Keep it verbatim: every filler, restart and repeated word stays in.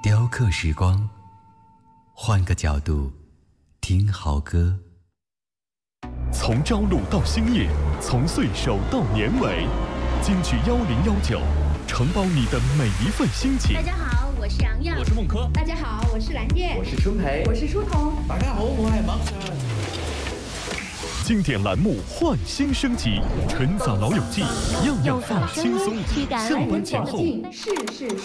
雕刻时光，换个角度听好歌。 从朝露到星夜，从岁首到年尾，京剧幺零幺九，承包你的每一份心情。 大家好，我是洋洋， 我是孟柯。 大家好，我是蓝月， 我是春培， 我是舒彤。 大家好，我係馬上。 经典栏目焕新升级，《陈早老友记》，样样放轻松。下班前后。 事事